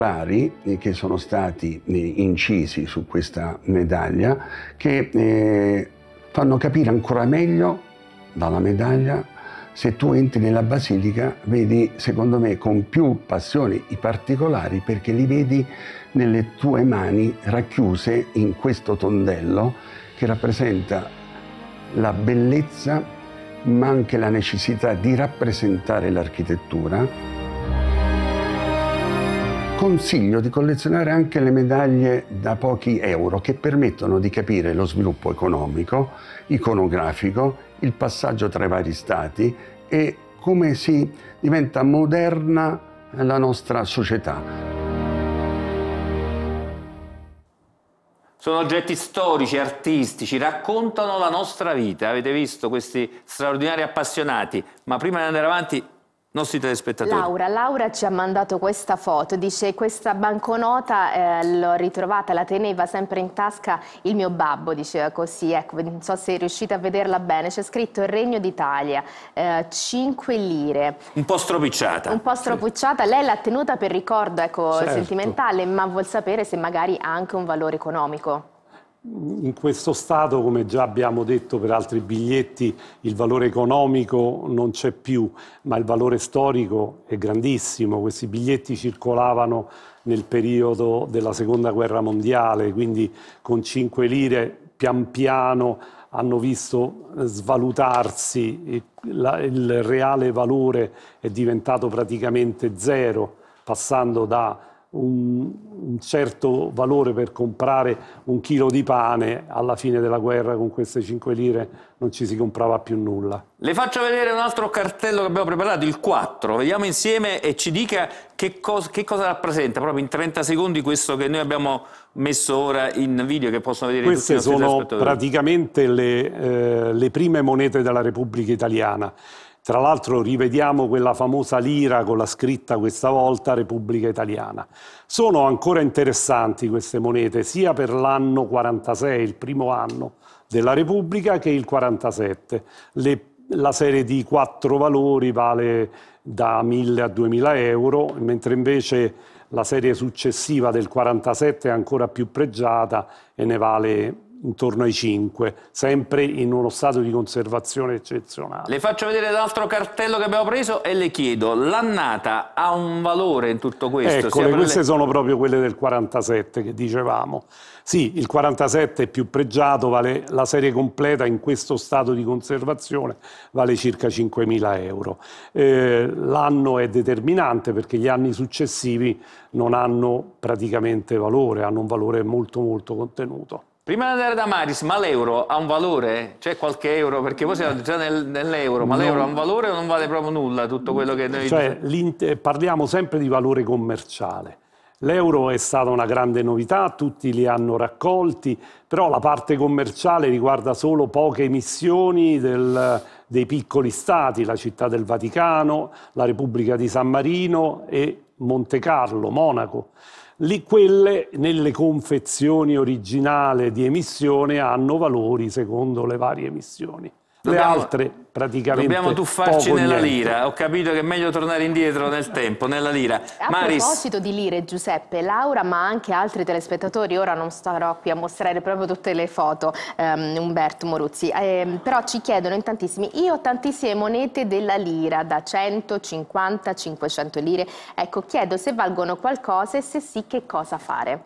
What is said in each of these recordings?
che sono stati incisi su questa medaglia, che fanno capire ancora meglio dalla medaglia. Se tu entri nella basilica vedi, secondo me, con più passione i particolari, perché li vedi nelle tue mani racchiuse in questo tondello che rappresenta la bellezza ma anche la necessità di rappresentare l'architettura. Consiglio di collezionare anche le medaglie da pochi euro, che permettono di capire lo sviluppo economico, iconografico, il passaggio tra i vari stati e come si diventa moderna la nostra società. Sono oggetti storici, artistici, raccontano la nostra vita. Avete visto questi straordinari appassionati? Ma prima di andare avanti, nostri telespettatori. Laura ci ha mandato questa foto, dice: questa banconota l'ho ritrovata, la teneva sempre in tasca il mio babbo, diceva così, ecco, non so se riuscite a vederla bene, c'è scritto il Regno d'Italia, 5 lire. Un po' stropicciata. Un po' stropicciata, lei l'ha tenuta per ricordo, ecco, certo, sentimentale, ma vuol sapere se magari ha anche un valore economico. In questo stato, come già abbiamo detto per altri biglietti, il valore economico non c'è più, ma il valore storico è grandissimo. Questi biglietti circolavano nel periodo della Seconda Guerra Mondiale, quindi con 5 lire pian piano hanno visto svalutarsi, il reale valore è diventato praticamente zero, passando da un certo valore per comprare un chilo di pane. Alla fine della guerra con queste 5 lire non ci si comprava più nulla. Le faccio vedere un altro cartello che abbiamo preparato, il 4. Vediamo insieme e ci dica che cosa rappresenta, proprio in 30 secondi, questo che noi abbiamo messo ora in video, che possono vedere tutti i nostri telespettatori. Queste sono praticamente le prime monete della Repubblica Italiana. Tra l'altro rivediamo quella famosa lira con la scritta questa volta Repubblica Italiana. Sono ancora interessanti queste monete sia per l'anno 46, il primo anno della Repubblica, che il 47. La serie di 4 valori vale da 1.000 a 2.000 euro, mentre invece la serie successiva del 47 è ancora più pregiata e ne vale intorno ai 5, sempre in uno stato di conservazione eccezionale. Le faccio vedere l'altro cartello che abbiamo preso e le chiedo: l'annata ha un valore in tutto questo? Ecco, queste sono proprio quelle del 47 che dicevamo. Sì, il 47 è più pregiato, vale la serie completa in questo stato di conservazione, vale circa 5.000 euro. L'anno è determinante perché gli anni successivi non hanno praticamente valore, hanno un valore molto molto contenuto. Prima di andare da Maris, ma l'euro ha un valore? C'è qualche euro? Perché voi siete già nell'euro, ma l'euro ha un valore o non vale proprio nulla tutto quello che noi... Cioè, parliamo sempre di valore commerciale. L'euro è stata una grande novità, tutti li hanno raccolti, però la parte commerciale riguarda solo poche emissioni dei piccoli stati, la Città del Vaticano, la Repubblica di San Marino e Monte Carlo, Monaco. Quelle nelle confezioni originali di emissione hanno valori secondo le varie emissioni. Le altre praticamente dobbiamo tuffarci poco nella niente. lira. Ho capito che è meglio tornare indietro nel tempo, nella lira. A proposito di lire, Giuseppe, Laura, ma anche altri telespettatori, ora non starò qui a mostrare proprio tutte le foto, Umberto Moruzzi, però ci chiedono in tantissimi: io ho tantissime monete della lira, da 100, 50, 500 lire, ecco, chiedo se valgono qualcosa e se sì, che cosa fare.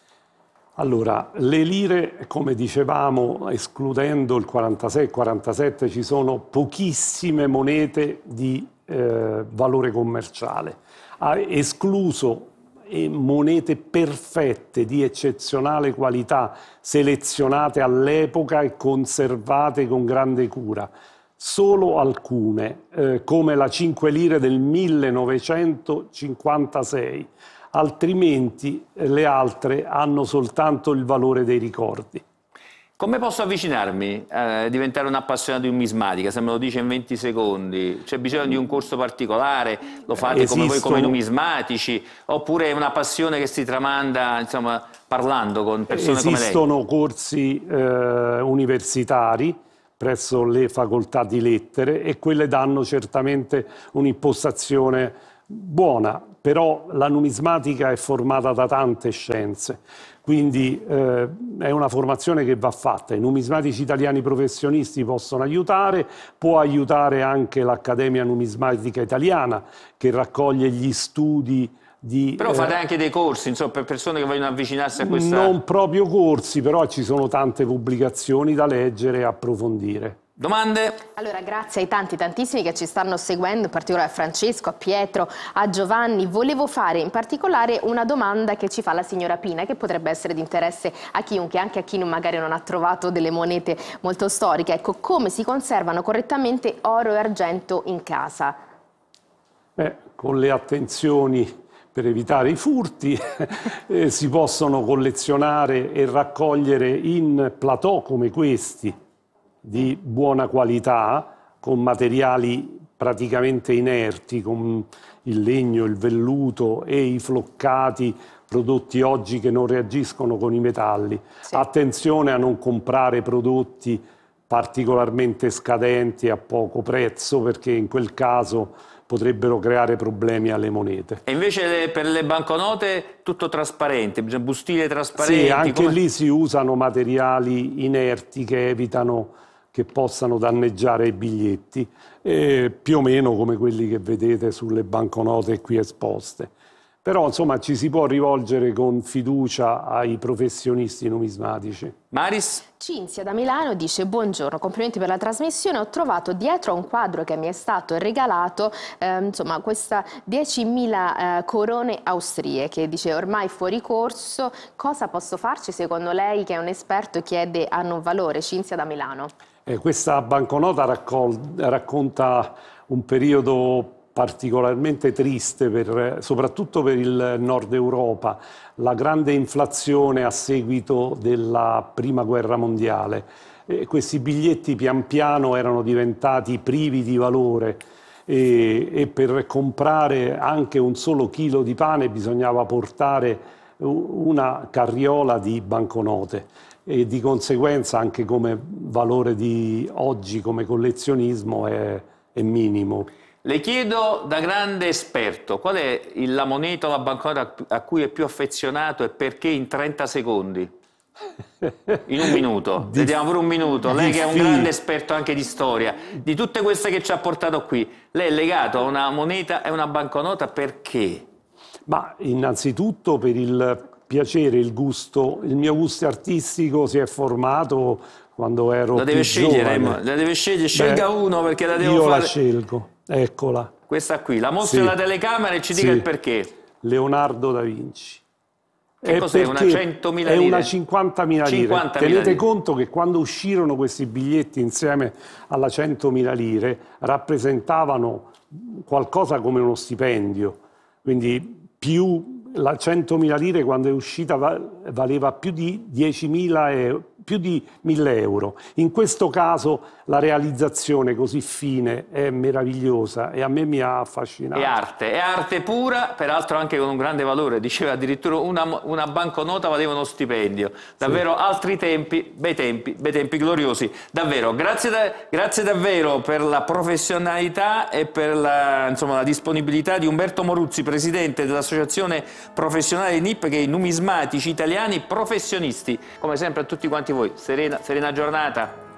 Allora, le lire, come dicevamo, escludendo il 46 e il 47, ci sono pochissime monete di valore commerciale. Ha escluso monete perfette di eccezionale qualità, selezionate all'epoca e conservate con grande cura. Solo alcune, come la 5 lire del 1956. Altrimenti le altre hanno soltanto il valore dei ricordi. Come posso avvicinarmi a diventare un appassionato di numismatica? Se me lo dice in 20 secondi, c'è bisogno di un corso particolare? Lo fate come voi, come numismatici? Oppure è una passione che si tramanda, insomma, parlando con persone come lei? Esistono corsi universitari presso le facoltà di lettere e quelle danno certamente un'impostazione buona, però la numismatica è formata da tante scienze, quindi è una formazione che va fatta. I numismatici italiani professionisti possono aiutare, può aiutare anche l'Accademia Numismatica Italiana che raccoglie gli studi di... Però fate anche dei corsi, insomma, per persone che vogliono avvicinarsi a questa... Non proprio corsi, però ci sono tante pubblicazioni da leggere e approfondire. Domande? Allora, grazie ai tantissimi che ci stanno seguendo, in particolare a Francesco, a Pietro, a Giovanni. Volevo fare in particolare una domanda che ci fa la signora Pina, che potrebbe essere di interesse a chiunque, anche a chi magari non ha trovato delle monete molto storiche. Ecco, come si conservano correttamente oro e argento in casa? Con le attenzioni per evitare i furti, si possono collezionare e raccogliere in plateau come questi, di buona qualità, con materiali praticamente inerti, con il legno, il velluto e i floccati prodotti oggi che non reagiscono con i metalli. Sì. Attenzione a non comprare prodotti particolarmente scadenti a poco prezzo, perché in quel caso potrebbero creare problemi alle monete. E invece per le banconote tutto trasparente, bustine trasparenti? Sì, anche lì si usano materiali inerti che evitano che possano danneggiare i biglietti, più o meno come quelli che vedete sulle banconote qui esposte. Però insomma ci si può rivolgere con fiducia ai professionisti numismatici. Maris? Cinzia da Milano dice: buongiorno, complimenti per la trasmissione, ho trovato dietro a un quadro che mi è stato regalato insomma questa 10.000 corone austriache, dice ormai fuori corso, cosa posso farci secondo lei che è un esperto e chiede hanno un valore? Cinzia da Milano. Questa banconota racconta un periodo particolarmente triste, soprattutto per il nord Europa, la grande inflazione a seguito della Prima Guerra Mondiale. Questi biglietti pian piano erano diventati privi di valore e per comprare anche un solo chilo di pane bisognava portare una carriola di banconote. E di conseguenza anche come valore di oggi come collezionismo è minimo. Le chiedo da grande esperto, qual è la moneta o la banconota a cui è più affezionato e perché in 30 secondi? In un minuto, vediamo pure un minuto. Lei che è un grande esperto anche di storia, di tutte queste che ci ha portato qui, lei è legato a una moneta e una banconota perché? Ma innanzitutto per il piacere, il gusto, il mio gusto artistico si è formato quando ero la deve più scegliere, giovane. La deve scegliere, scelga uno perché la devo fare. Io la scelgo, eccola. Questa qui, la mostri alla telecamera e ci dica il perché. Leonardo da Vinci. Che cos'è? Una 100.000 lire? È una 50.000 lire. Tenete conto che quando uscirono questi biglietti insieme alla 100.000 lire rappresentavano qualcosa come uno stipendio, quindi la 100.000 lire quando è uscita valeva più di 10.000 più di 1.000 euro. In questo caso la realizzazione così fine è meravigliosa e a me mi ha affascinato. È arte pura, peraltro anche con un grande valore. Diceva addirittura una banconota valeva uno stipendio. Davvero altri tempi, bei tempi gloriosi. Davvero, grazie davvero per la professionalità e per la disponibilità di Umberto Moruzzi, presidente dell'Associazione Professionale NIP, che è i numismatici italiani professionisti. Come sempre a tutti quanti voi, serena giornata.